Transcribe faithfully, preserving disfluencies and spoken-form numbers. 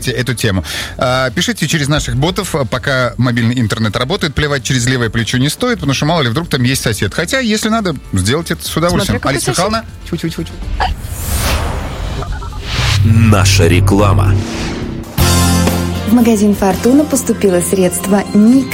обсуждайте эту тему. Пишите через наших ботов, пока мобильный интернет работает. Плевать через левое плечо не стоит, потому что мало ли вдруг там есть сосед. Хотя, если надо, сделать это с удовольствием. Смотри, Алиса Михайловна, чуть-чуть. Наша реклама. В магазин «Фортуна» поступило средство «Ник».